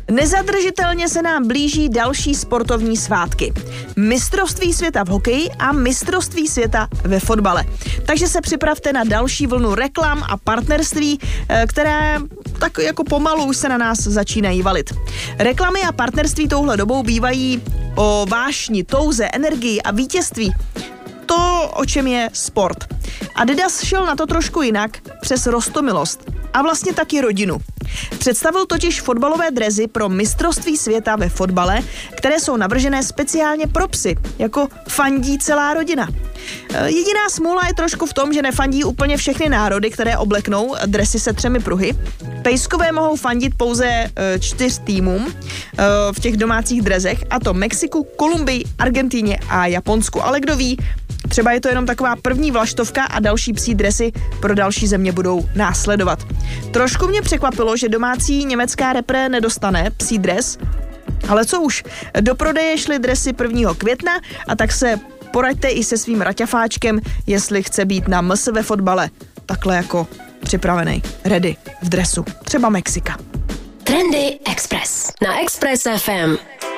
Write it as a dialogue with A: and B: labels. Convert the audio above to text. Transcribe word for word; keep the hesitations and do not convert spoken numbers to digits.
A: Nezadržitelně se nám blíží další sportovní svátky. Mistrovství světa v hokeji a mistrovství světa ve fotbale. Takže se připravte na další vlnu reklam a partnerství, které tak jako pomalu už se na nás začínají valit. Reklamy a partnerství touhle dobou bývají o vášni, touze, energii a vítězství. To, o čem je sport. Adidas šel na to trošku jinak, přes roztomilost. A vlastně taky rodinu. Představil totiž fotbalové dresy pro mistrovství světa ve fotbale, které jsou navržené speciálně pro psy, jako fandí celá rodina. Jediná smůla je trošku v tom, že nefandí úplně všechny národy, které obleknou dresy se třemi pruhy. Pejskové mohou fandit pouze čtyř týmům v těch domácích dresech, a to Mexiku, Kolumbii, Argentíně a Japonsku. Ale kdo ví, třeba je to jenom taková první vlaštovka a další psí dresy pro další země budou následovat. Trošku mě překvapilo, že domácí německá repre nedostane psí dres, ale co už, do prodeje šly dresy prvního května, a tak se poraďte i se svým raťafáčkem, jestli chce být na M S ve fotbale takhle jako připravený, ready, v dresu, třeba Mexika.
B: Trendy Express na Express F M.